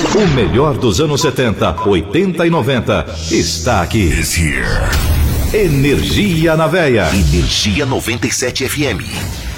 O melhor dos anos 70, 80 e 90 está aqui. Energia na Veia. Energia 97 FM.